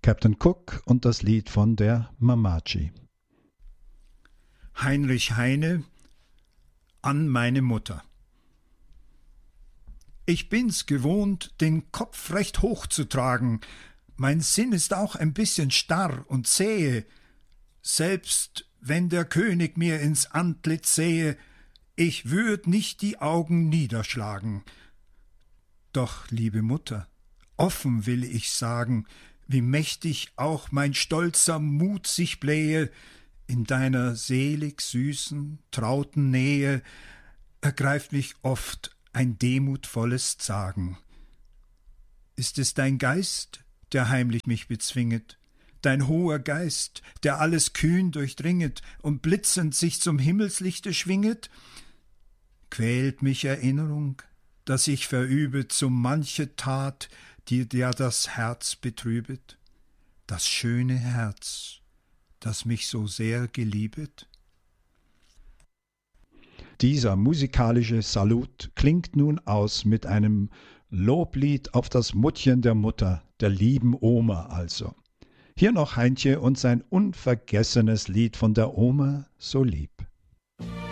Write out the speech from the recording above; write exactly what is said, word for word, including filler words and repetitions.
Captain Cook und das Lied von der Mamachi. Heinrich Heine an meine Mutter. Ich bin's gewohnt, den Kopf recht hoch zu tragen. Mein Sinn ist auch ein bisschen starr und zähe. Selbst wenn der König mir ins Antlitz sähe, ich würd nicht die Augen niederschlagen. Doch, liebe Mutter, offen will ich sagen, wie mächtig auch mein stolzer Mut sich blähe, in deiner selig süßen, trauten Nähe ergreift mich oft ein demutvolles Zagen. Ist es dein Geist, der heimlich mich bezwinget, dein hoher Geist, der alles kühn durchdringet und blitzend sich zum Himmelslichte schwinget? Quält mich Erinnerung, dass ich verübet so manche Tat, die dir das Herz betrübet, das schöne Herz, das mich so sehr geliebet? Dieser musikalische Salut klingt nun aus mit einem Loblied auf das Muttchen der Mutter, der lieben Oma also. Hier noch Heintje und sein unvergessenes Lied von der Oma so lieb.